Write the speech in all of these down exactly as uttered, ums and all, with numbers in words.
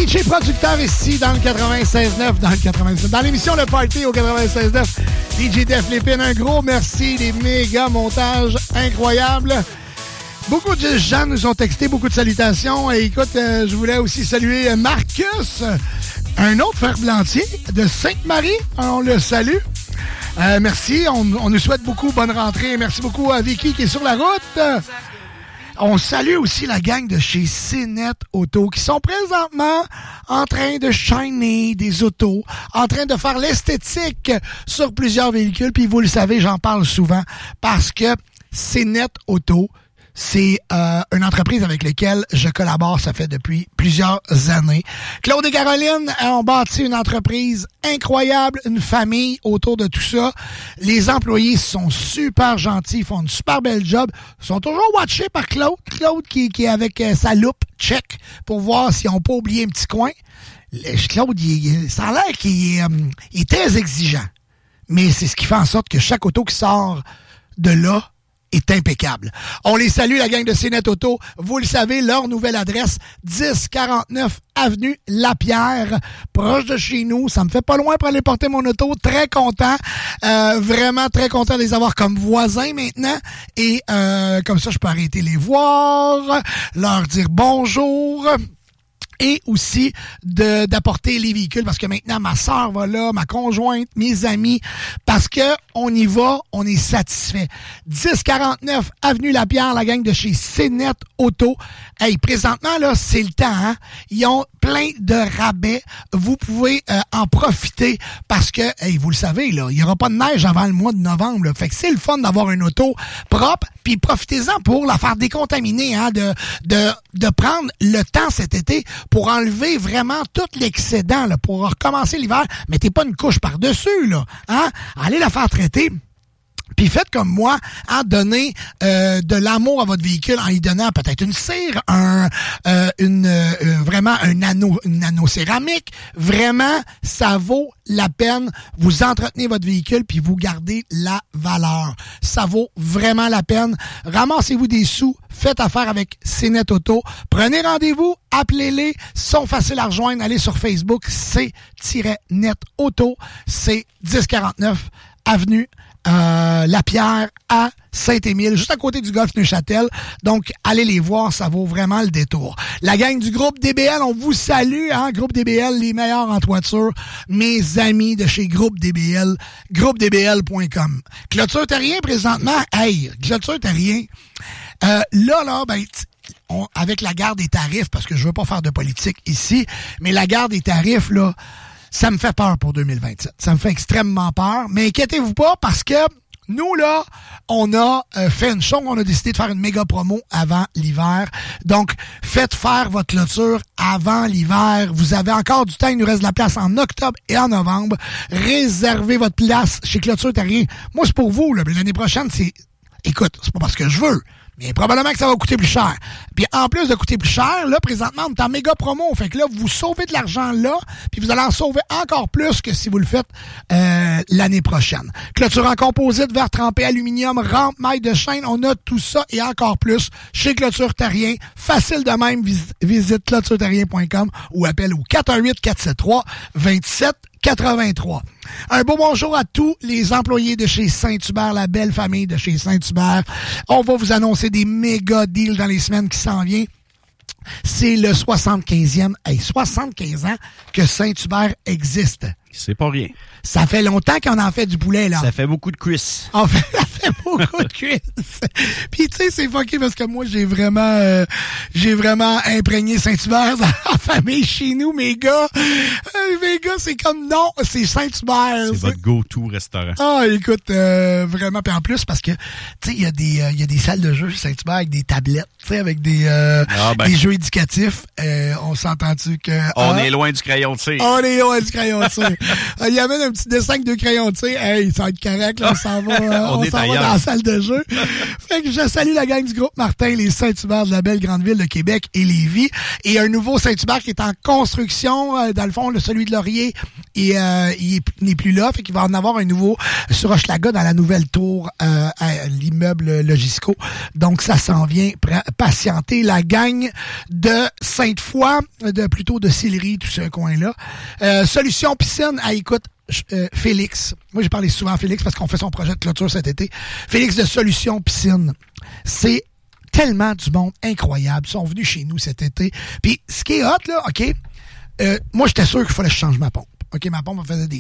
D J producteur ici dans le quatre-vingt-seize neuf, dans le quatre-vingt-seize, dans l'émission Le Party au quatre-vingt-seize neuf. D J Def Lépine, un gros merci, des méga montages incroyables. Beaucoup de gens nous ont texté, beaucoup de salutations. Et écoute, euh, je voulais aussi saluer Marcus, un autre ferblantier de Sainte-Marie. On le salue. Euh, merci, on, on nous souhaite beaucoup bonne rentrée. Merci beaucoup à Vicky qui est sur la route. On salue aussi la gang de chez C-Net Auto qui sont présentement en train de shiner des autos, en train de faire l'esthétique sur plusieurs véhicules. Puis vous le savez, j'en parle souvent parce que C-Net Auto, c'est euh, une entreprise avec laquelle je collabore, ça fait depuis plusieurs années. Claude et Caroline ont bâti une entreprise incroyable, une famille autour de tout ça. Les employés sont super gentils, font une super belle job, sont toujours watchés par Claude. Claude qui, qui est avec euh, sa loupe check pour voir si on peut oublier un petit coin. Claude, il, ça a l'air qu'il est, euh, il est très exigeant. Mais c'est ce qui fait en sorte que chaque auto qui sort de là est impeccable. On les salue, la gang de C-Net Auto. Vous le savez, leur nouvelle adresse, dix quarante-neuf avenue Lapierre, proche de chez nous. Ça me fait pas loin pour aller porter mon auto. Très content. Euh, vraiment très content de les avoir comme voisins maintenant. Et euh, comme ça, je peux arrêter les voir, leur dire bonjour. Et aussi de d'apporter les véhicules parce que maintenant ma sœur va là, ma conjointe, mes amis, parce que on y va, on est satisfait. dix quarante-neuf avenue Lapierre, la gang de chez C-Net Auto. Hey, présentement là, c'est le temps, hein? Ils ont plein de rabais. Vous pouvez euh, en profiter parce que, hey, vous le savez là, il y aura pas de neige avant le mois de novembre. Là. Fait que c'est le fun d'avoir une auto propre. Puis profitez-en pour la faire décontaminer, hein, de de de prendre le temps cet été pour enlever vraiment tout l'excédent, là, pour recommencer l'hiver. Mettez pas une couche par-dessus, là, hein? Allez la faire traiter. Puis faites comme moi, hein, donnez euh, de l'amour à votre véhicule en y donnant peut-être une cire, un, euh, une euh, vraiment un anneau, une nano-céramique. Vraiment, ça vaut la peine. Vous entretenez votre véhicule puis vous gardez la valeur. Ça vaut vraiment la peine. Ramassez-vous des sous, faites affaire avec C-Net Auto. Prenez rendez-vous, appelez-les, sont faciles à rejoindre. Allez sur Facebook, C-Net Auto, c'est dix quarante-neuf avenue Euh, Lapierre à Saint-Émile, juste à côté du golf Neuchâtel. Donc, allez les voir, ça vaut vraiment le détour. La gang du groupe D B L, on vous salue, hein, groupe D B L, les meilleurs en toiture. Mes amis de chez groupe D B L, groupe d b l point com. Clôture Terrien, présentement, hey, Clôture Terrien, euh, là, là, ben, on, avec la garde des tarifs, parce que je veux pas faire de politique ici, mais la garde des tarifs, là, ça me fait peur pour deux mille vingt-sept. Ça me fait extrêmement peur. Mais inquiétez-vous pas parce que nous, là, on a euh, fait une chose. On a décidé de faire une méga promo avant l'hiver. Donc, faites faire votre clôture avant l'hiver. Vous avez encore du temps. Il nous reste de la place en octobre et en novembre. Réservez votre place chez Clôture Terrien. Moi, c'est pour vous, là. Mais l'année prochaine, c'est... Écoute, c'est pas parce que je veux. Mais probablement que ça va coûter plus cher. Puis en plus de coûter plus cher, là, présentement, on est en méga promo. Fait que là, vous sauvez de l'argent là, puis vous allez en sauver encore plus que si vous le faites euh, l'année prochaine. Clôture en composite, verre trempé, aluminium, rampe, maille de chaîne, on a tout ça et encore plus chez Clôture Terrien. Facile de même, vis- visite clôture terrien point com ou appelle au quatre un huit, quatre sept trois, deux sept quatre-vingt-trois. Un beau bonjour à tous les employés de chez Saint-Hubert, la belle famille de chez Saint-Hubert. On va vous annoncer des méga deals dans les semaines qui s'en viennent. C'est le soixante-quinzième, hey, soixante-quinze ans que Saint-Hubert existe. C'est pas rien. Ça fait longtemps qu'on en fait du poulet, là. Ça fait beaucoup de cuisses. En fait, ça fait beaucoup de cuisses. Puis tu sais, c'est fucké parce que moi, j'ai vraiment euh, j'ai vraiment imprégné Saint-Hubert dans la famille chez nous, mes gars. Euh, mes gars, c'est comme non, c'est Saint-Hubert. C'est votre go-to restaurant. Ah, écoute, euh, vraiment. Puis en plus, parce que, tu sais, il y a des euh, il y a des salles de jeux chez Saint-Hubert avec des tablettes, tu sais, avec des, euh, ah ben. des jeux éducatifs. Euh, on s'entend-tu que... On ah, est loin du crayon de cire. On est loin du crayon de cire. Il y amène un petit dessin de crayon, tu sais. Hey, ça va être correct, là, on s'en va, euh, on, on s'en va dans la salle de jeu. Fait que je salue la gang du groupe Martin, les Saint-Hubert de la belle grande ville de Québec et Lévis. Et un nouveau Saint-Hubert qui est en construction, euh, dans le fond, le celui de Laurier, et, euh, il n'est plus là. Fait qu'il va en avoir un nouveau sur Hochelaga dans la nouvelle tour euh, à l'immeuble Logisco. Donc, ça s'en vient patienter. La gang de Sainte-Foy, de plutôt de Sillery, tout ce coin-là. Euh, Solution Piscine, à écoute, euh, Félix. Moi, j'ai parlé souvent à Félix parce qu'on fait son projet de clôture cet été. Félix de Solution Piscine. C'est tellement du monde incroyable. Ils sont venus chez nous cet été. Puis, ce qui est hot, là, OK, euh, moi, j'étais sûr qu'il fallait que je change ma pompe. OK, ma pompe, elle faisait des...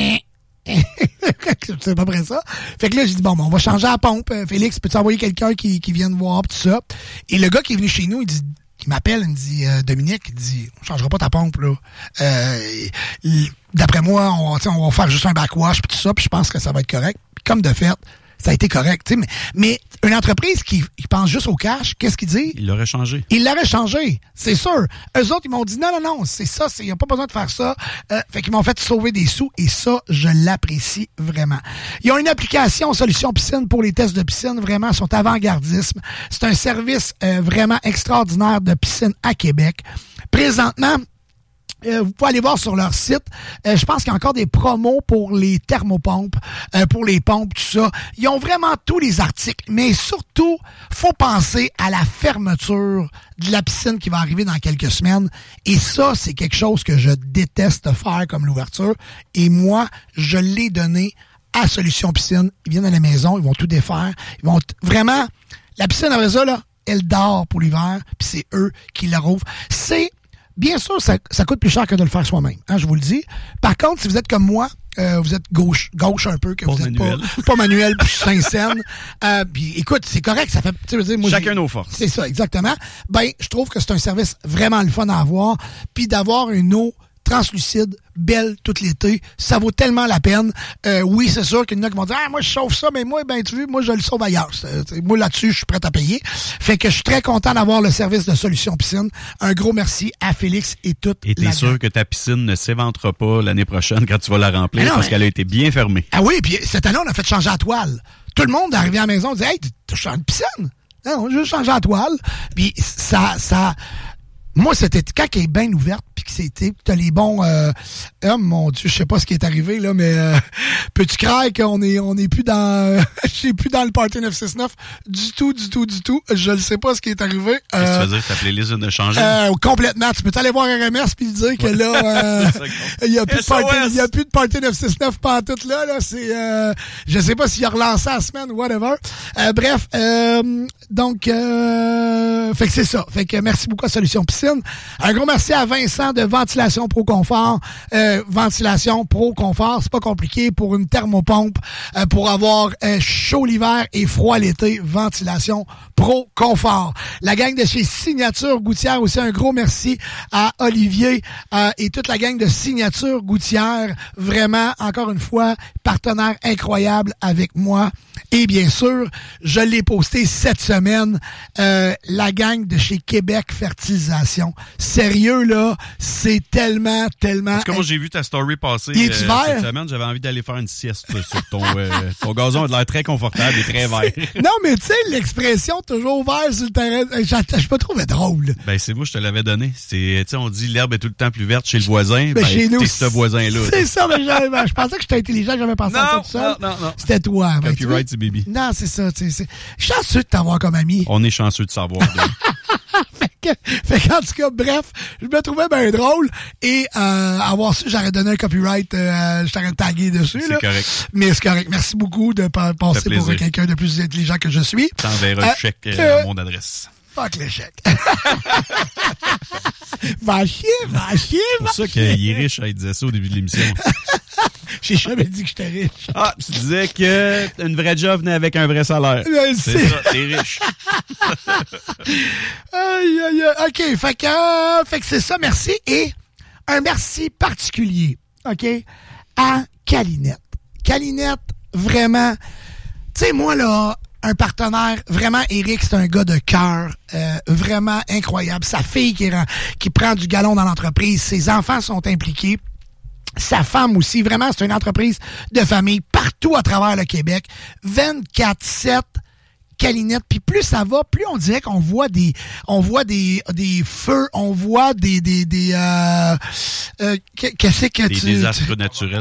c'est à peu près ça. Fait que là, j'ai dit, bon, bon, on va changer la pompe. Félix, peux-tu envoyer quelqu'un qui, qui vienne voir tout ça? Et le gars qui est venu chez nous, il dit, il m'appelle, il me dit, euh, Dominique, il dit, on changera pas ta pompe, là. Euh, d'après moi, on, on va faire juste un backwash, puis tout ça, puis je pense que ça va être correct. Puis comme de fait, ça a été correct, tu sais. Mais, mais une entreprise qui, qui pense juste au cash, qu'est-ce qu'il dit? Il l'aurait changé. Il l'aurait changé, c'est sûr. Eux autres, ils m'ont dit, non, non, non, c'est ça, il n'y a pas besoin de faire ça. Euh, fait qu'ils m'ont fait sauver des sous, et ça, je l'apprécie vraiment. Ils ont une application Solution Piscine pour les tests de piscine, vraiment, ils sont avant-gardisme. C'est un service euh, vraiment extraordinaire de piscine à Québec. Présentement, Euh, vous pouvez aller voir sur leur site. Euh, je pense qu'il y a encore des promos pour les thermopompes, euh, pour les pompes, tout ça. Ils ont vraiment tous les articles. Mais surtout, faut penser à la fermeture de la piscine qui va arriver dans quelques semaines. Et ça, c'est quelque chose que je déteste faire comme l'ouverture. Et moi, je l'ai donné à Solution Piscine. Ils viennent à la maison, ils vont tout défaire. Ils vont t- vraiment... La piscine, après ça, là, elle dort pour l'hiver, puis c'est eux qui la rouvrent. C'est... Bien sûr, ça, ça coûte plus cher que de le faire soi-même, hein, je vous le dis. Par contre, si vous êtes comme moi, euh, vous êtes gauche gauche un peu, que pas vous êtes manuel. pas, pas manuel, puis Saint-Saëns, euh, puis écoute, c'est correct, ça fait... Tu veux dire, moi, chacun nos forces. C'est ça, exactement. Ben, je trouve que c'est un service vraiment le fun à avoir, puis d'avoir une eau translucide, belle tout l'été, ça vaut tellement la peine. Euh, oui, c'est sûr qu'il y en a qui vont dire « Ah, moi, je sauve ça, mais moi, ben, tu vois, moi, je le sauve ailleurs. » Moi, là-dessus, je suis prêt à payer. Fait que je suis très content d'avoir le service de Solution Piscine. Un gros merci à Félix et toute Et t'es la sûr gang. que ta piscine ne s'éventera pas l'année prochaine quand tu vas la remplir, non, parce mais... qu'elle a été bien fermée. Ah oui, puis cette année, on a fait changer la toile. Tout le monde est arrivé à la maison, disait « Hey, tu changes de piscine? » Non, on a juste changé la toile. Puis ça... ça Moi, c'était quand elle est bien ouverte, puis que c'était, t'as les bons... Euh, oh mon Dieu, je sais pas ce qui est arrivé, là, mais euh, peux-tu croire qu'on est, on est plus dans... Je suis plus dans le Party neuf cent soixante-neuf du tout, du tout, du tout. Je ne sais pas ce qui est arrivé. Qu'est-ce que euh, tu veux dire que ta playlist vient de changer? Euh, complètement. Tu peux t'aller voir R M S puis dire que là, euh, il y a plus de party, il y a plus de Party neuf cent soixante-neuf pantoute là, là. C'est, euh, je sais pas s'il a relancé la semaine ou whatever. Euh, bref, euh, donc, euh, fait que c'est ça. Fait que merci beaucoup à Solution Piscine. Un gros merci à Vincent de Ventilation Pro Confort. Euh, ventilation Pro Confort, c'est pas compliqué pour une thermopompe, euh, pour avoir euh, chaud l'hiver et froid l'été. Ventilation Pro Confort. La gang de chez Signature Gouttière aussi, un gros merci à Olivier euh, et toute la gang de Signature Gouttière. Vraiment, encore une fois, partenaire incroyable avec moi. Et bien sûr, je l'ai posté cette semaine, euh, la gang de chez Québec Fertilisation. Sérieux, là, c'est tellement, tellement... Parce que moi, j'ai vu ta story passer Il est euh, vert? cette semaine. J'avais envie d'aller faire une sieste sur ton... Euh, ton gazon a l'air très confortable et très vert. Non, mais tu sais, l'expression « toujours vert sur le terrain », je me trouvais drôle. Ben, c'est moi, je te l'avais donné. C'est, tu sais, on dit l'herbe est tout le temps plus verte chez le voisin. Ben, chez nous, t'es ce voisin-là. C'est ça, mais je, je pensais que j'étais intelligent, j'avais pensé non, à ça tout seul. Non, non, non. C'était toi. Ben, Copyright, c'est baby. Non, c'est ça, tu sais. Je suis chanceux de t'avoir comme ami. On est chanceux de savoir. fait que, fait qu'en tout cas, bref, je me trouvais bien drôle et euh, avoir su, j'aurais donné un copyright, euh, je t'aurais tagué dessus. C'est là. correct. Mais c'est correct. Merci beaucoup de pa- passer pour quelqu'un de plus intelligent que je suis. T'enverras euh, le chèque euh, à mon adresse. Fuck le chèque. Va chier, va chier, C'est pour ça qu'il est riche, il disait ça au début de l'émission. J'ai jamais dit que j'étais riche. Ah, tu disais que une vraie job venait avec un vrai salaire. Je C'est sais. ça, t'es riche. Aïe, aïe, aïe. OK, fait que, euh, fait que c'est ça, merci. Et un merci particulier, OK, à Calinette. Calinette, vraiment, tu sais, moi, là, un partenaire, vraiment, Eric, c'est un gars de cœur, euh, vraiment incroyable. Sa fille qui, qui prend du galon dans l'entreprise, ses enfants sont impliqués. sa femme aussi. Vraiment, c'est une entreprise de famille partout à travers le Québec. vingt-quatre sept Calinette. Puis plus ça va, plus on dirait qu'on voit des on voit des des feux, on voit des des des euh, euh, qu'est-ce que des tu des désastres naturels.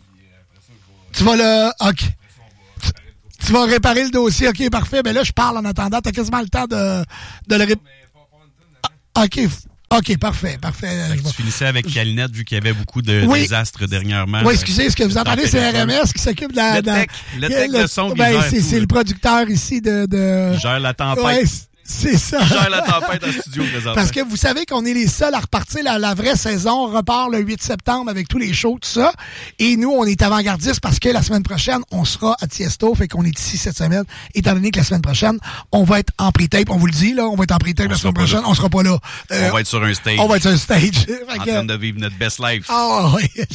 Tu vas le OK. Tu, tu vas réparer le dossier. OK, parfait. Ben là je parle en attendant, tu as quasiment le temps de de le ré... ah, OK. OK, parfait, parfait. Fait que tu finissais avec Calinette, vu qu'il y avait beaucoup de oui. désastres dernièrement. Oui, excusez, ce que vous entendez, c'est R M S qui s'occupe de la... Le tech, le tech de son qui ben, gère c'est, tout, c'est le producteur ici de... de... Il gère la tempête. Ouais, c'est ça. Il gère la tempête en studio présentement. Parce que vous savez qu'on est les seuls à repartir la, la vraie saison. On repart le huit septembre avec tous les shows, tout ça. Et nous, on est avant-gardistes parce que la semaine prochaine, on sera à Tiesto. Fait qu'on est ici cette semaine. Étant donné que la semaine prochaine, on va être en pré-tape. On vous le dit, là. On va être en pré-tape la semaine prochaine. Là. On sera pas là. Euh, on va être sur un stage. On va être sur un stage. En train de vivre notre best life. Ah oh, oui.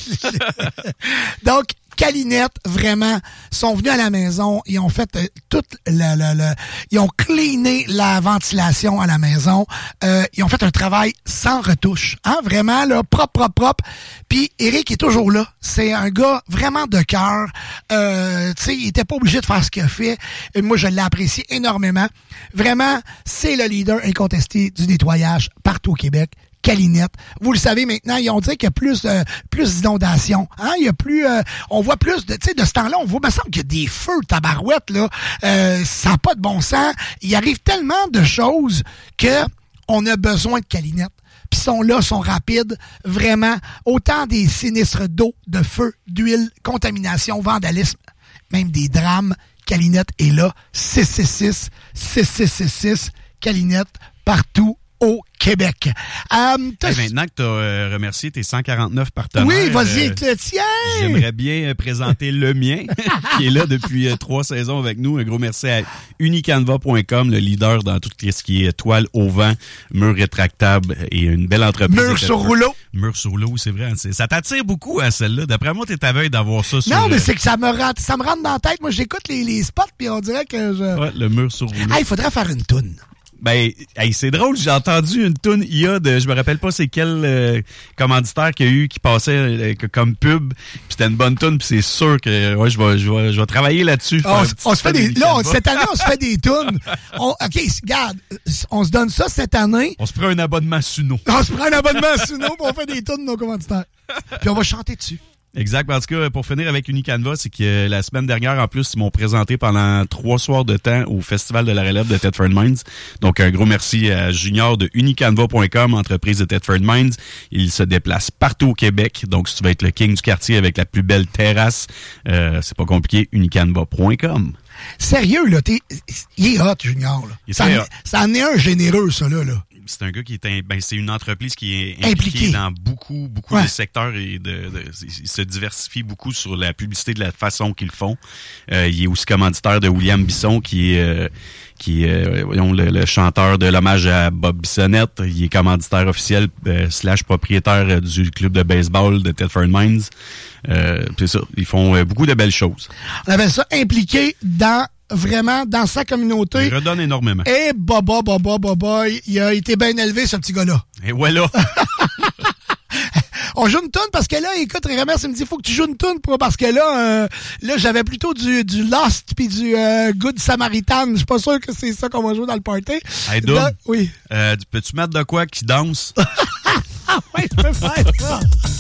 Donc, Calinette, vraiment, sont venus à la maison, ils ont fait euh, toute la, la, la, ils ont cleané la ventilation à la maison, euh, ils ont fait un travail sans retouche, hein, vraiment, là, propre, propre, propre. Puis Eric est toujours là, c'est un gars vraiment de cœur, euh, tu sais, il était pas obligé de faire ce qu'il a fait, et moi je l'ai apprécié énormément. Vraiment, c'est le leader incontesté du nettoyage partout au Québec. Calinette. Vous le savez maintenant, ils ont dit qu'il y a plus euh, plus d'inondations. Hein? Il y a plus euh, on voit plus de tu sais de ce temps-là, on voit, il me semble qu'il y a des feux tabarouettes là, euh, ça n'a pas de bon sens. Il arrive tellement de choses que on a besoin de Calinette. Puis sont là, sont rapides, vraiment. Autant des sinistres d'eau, de feu, d'huile, contamination, vandalisme, même des drames. Calinette est là. six six six, six six six six, Calinette, partout au Québec. Euh, hey, maintenant que tu as euh, remercié tes cent quarante-neuf partenaires... Oui, vas-y, euh, le tiens! J'aimerais bien présenter le mien, qui est là depuis euh, trois saisons avec nous. Un gros merci à unicanva point com, le leader dans tout ce qui est toile au vent, mur rétractable et une belle entreprise. Mur sur rouleau. Mur sur rouleau, c'est vrai. C'est, ça t'attire beaucoup à celle-là. D'après moi, t'es à veille d'avoir ça sur... Non, mais euh... c'est que ça me rentre, ça me rentre dans la tête. Moi, j'écoute les, les spots, puis on dirait que je... Ouais, le mur sur rouleau. Ah, il faudrait faire une toune. Ben, hey, c'est drôle, j'ai entendu une toune I A de, je me rappelle pas c'est quel euh, commanditaire qu'il y a eu qui passait euh, comme pub, puis c'était une bonne toune, puis c'est sûr que ouais, je vais je vais je vais travailler là-dessus. On, on se fait des là, on, cette année on se fait des tunes. On, OK, regarde, on se donne ça cette année. On se prend un abonnement Suno. On se prend un abonnement Suno, puis on fait des tunes de nos commanditaires. Puis on va chanter dessus. Exact. Parce que pour finir avec Unicanva, c'est que la semaine dernière, en plus, ils m'ont présenté pendant trois soirs de temps au Festival de la relève de Thetford Mines. Donc, un gros merci à Junior de unicanva point com, entreprise de Thetford Mines. Il se déplace partout au Québec. Donc, si tu veux être le king du quartier avec la plus belle terrasse, euh, c'est pas compliqué, unicanva point com. Sérieux, là, t'es, il est hot, Junior, là. Il est ça, en, ça en est un généreux, ça, là, là. C'est un gars qui est un, ben c'est une entreprise qui est impliquée Impliqué. dans beaucoup beaucoup ouais. de secteurs et de, de il se diversifie beaucoup sur la publicité de la façon qu'ils font. Euh, il est aussi commanditaire de William Bisson qui est euh, qui est euh, voyons, le, le chanteur de l'hommage à Bob Bissonnette. Il est commanditaire officiel euh, slash propriétaire euh, du club de baseball de Thetford Mines. Euh, c'est ça, ils font euh, beaucoup de belles choses. On avait ça impliqué dans vraiment dans sa communauté. Il redonne énormément. Et baba, baba, baba, il a été bien élevé, ce petit gars-là. Et voilà. On joue une toune parce que là, écoute, Rémer, il me dit, faut que tu joues une toune pour, parce que là, euh, là, j'avais plutôt du, du Lost puis du euh, Good Samaritan. Je suis pas sûr que c'est ça qu'on va jouer dans le party. Hey, Doug, là, oui. Euh, peux-tu mettre de quoi qui danse? Ah oui, je peux faire ça.